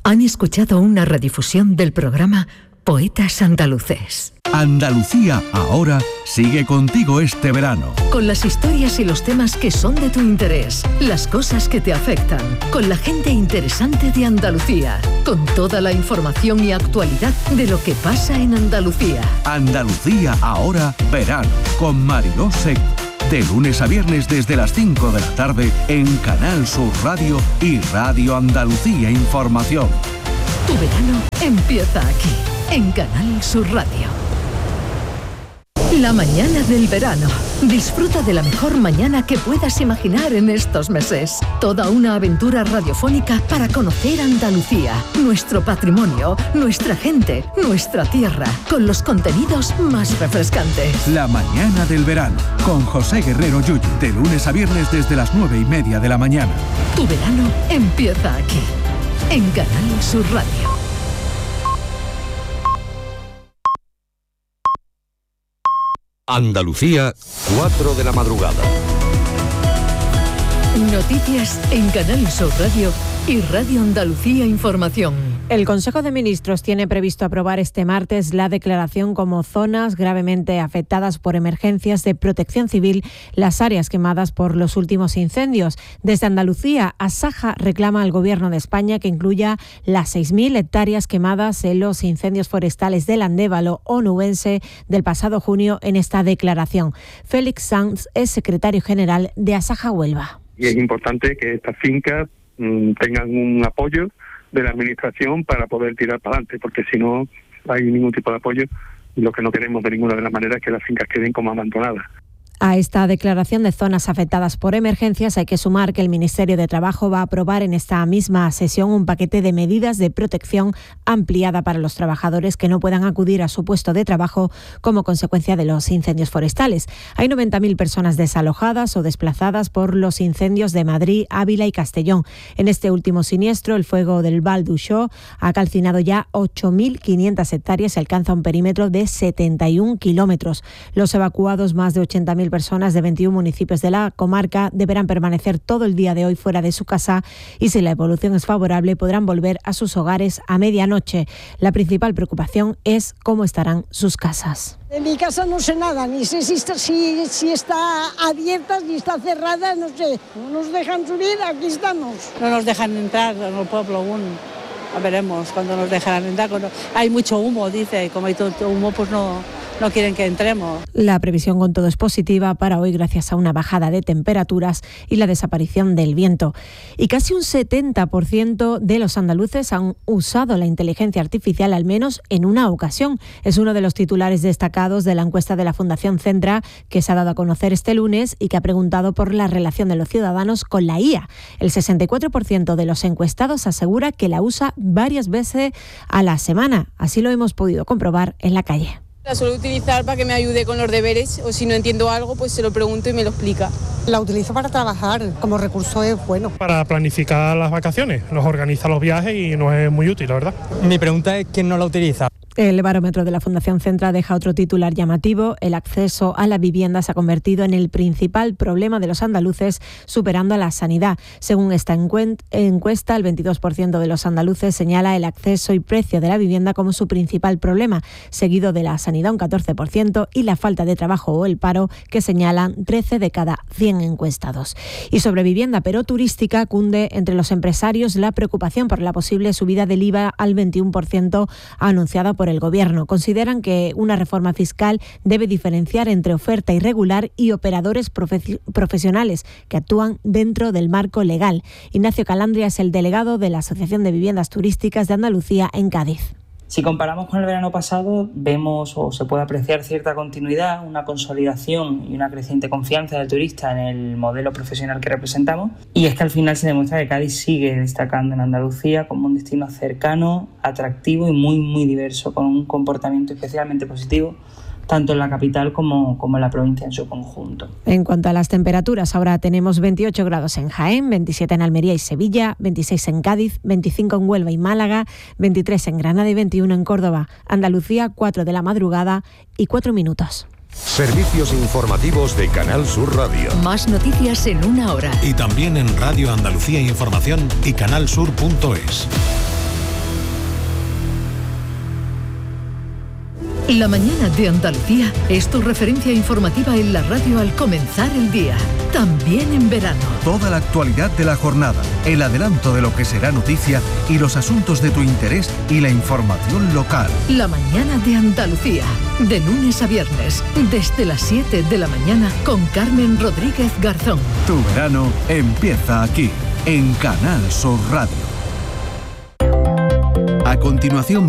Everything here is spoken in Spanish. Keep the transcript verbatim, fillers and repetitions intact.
Han escuchado una redifusión del programa Poetas Andaluces. Andalucía ahora sigue contigo este verano. Con las historias y los temas que son de tu interés, las cosas que te afectan, con la gente interesante de Andalucía, con toda la información y actualidad de lo que pasa en Andalucía. Andalucía ahora verano, con Mariló Seco. De lunes a viernes desde las cinco de la tarde en Canal Sur Radio y Radio Andalucía Información. Tu verano empieza aquí, en Canal Sur Radio. La mañana del verano. Disfruta de la mejor mañana que puedas imaginar en estos meses. Toda una aventura radiofónica para conocer Andalucía, nuestro patrimonio, nuestra gente, nuestra tierra, con los contenidos más refrescantes. La mañana del verano, con José Guerrero Yuyu, de lunes a viernes desde las nueve y media de la mañana. Tu verano empieza aquí, en Canal Sur Radio. Andalucía, cuatro de la madrugada. Noticias en Canal Sur Radio y Radio Andalucía Información. El Consejo de Ministros tiene previsto aprobar este martes la declaración como zonas gravemente afectadas por emergencias de protección civil las áreas quemadas por los últimos incendios. Desde Andalucía, Asaja reclama al Gobierno de España que incluya las seis mil hectáreas quemadas en los incendios forestales del Andévalo onubense del pasado junio en esta declaración. Félix Sanz es secretario general de Asaja Huelva. Y es importante que estas fincas mmm, tengan un apoyo de la administración para poder tirar para adelante, porque si no hay ningún tipo de apoyo, lo que no queremos de ninguna de las maneras es que las fincas queden como abandonadas. A esta declaración de zonas afectadas por emergencias hay que sumar que el Ministerio de Trabajo va a aprobar en esta misma sesión un paquete de medidas de protección ampliada para los trabajadores que no puedan acudir a su puesto de trabajo como consecuencia de los incendios forestales. Hay noventa mil personas desalojadas o desplazadas por los incendios de Madrid, Ávila y Castellón. En este último siniestro, el fuego del Val d'Uixó ha calcinado ya ocho mil quinientas hectáreas y alcanza un perímetro de setenta y un kilómetros. Los evacuados, más de ochenta mil personas de veintiún municipios de la comarca, deberán permanecer todo el día de hoy fuera de su casa y, si la evolución es favorable, podrán volver a sus hogares a medianoche. La principal preocupación es cómo estarán sus casas. En mi casa no sé nada, ni sé si está, si, si está abierta, ni está cerrada, no sé. No nos dejan subir, aquí estamos. No nos dejan entrar en el pueblo aún. Veremos cuando nos dejarán entrar. Hay mucho humo, dice, y como hay tanto humo, pues no... no quieren que entremos. La previsión con todo es positiva para hoy gracias a una bajada de temperaturas y la desaparición del viento. Y casi un setenta por ciento de los andaluces han usado la inteligencia artificial al menos en una ocasión. Es uno de los titulares destacados de la encuesta de la Fundación Centra que se ha dado a conocer este lunes y que ha preguntado por la relación de los ciudadanos con la I A. El sesenta y cuatro por ciento de los encuestados asegura que la usa varias veces a la semana. Así lo hemos podido comprobar en la calle. La suelo utilizar para que me ayude con los deberes, o si no entiendo algo, pues se lo pregunto y me lo explica. La utilizo para trabajar, como recurso es bueno. Para planificar las vacaciones, nos organiza los viajes y nos es muy útil, la verdad. Mi pregunta es ¿quién no la utiliza? El barómetro de la Fundación Centra deja otro titular llamativo. El acceso a la vivienda se ha convertido en el principal problema de los andaluces, superando a la sanidad. Según esta encuesta, el veintidós por ciento de los andaluces señala el acceso y precio de la vivienda como su principal problema, seguido de la sanidad un catorce por ciento y la falta de trabajo o el paro, que señalan trece de cada cien encuestados. Y sobre vivienda, pero turística, cunde entre los empresarios la preocupación por la posible subida del I V A al veintiuno por ciento anunciada por el Gobierno. Consideran que una reforma fiscal debe diferenciar entre oferta irregular y operadores profe- profesionales que actúan dentro del marco legal. Ignacio Calandria es el delegado de la Asociación de Viviendas Turísticas de Andalucía en Cádiz. Si comparamos con el verano pasado, vemos o se puede apreciar cierta continuidad, una consolidación y una creciente confianza del turista en el modelo profesional que representamos. Y es que al final se demuestra que Cádiz sigue destacando en Andalucía como un destino cercano, atractivo y muy, muy diverso, con un comportamiento especialmente positivo tanto en la capital como, como en la provincia en su conjunto. En cuanto a las temperaturas, ahora tenemos veintiocho grados en Jaén, veintisiete en Almería y Sevilla, veintiséis en Cádiz, veinticinco en Huelva y Málaga, veintitrés en Granada y veintiuno en Córdoba. Andalucía, cuatro de la madrugada y cuatro minutos. Servicios informativos de Canal Sur Radio. Más noticias en una hora. Y también en Radio Andalucía Información y canal sur punto es. La mañana de Andalucía es tu referencia informativa en la radio al comenzar el día, también en verano. Toda la actualidad de la jornada, el adelanto de lo que será noticia y los asuntos de tu interés y la información local. La mañana de Andalucía, de lunes a viernes, desde las siete de la mañana con Carmen Rodríguez Garzón. Tu verano empieza aquí, en Canal Sur Radio. A continuación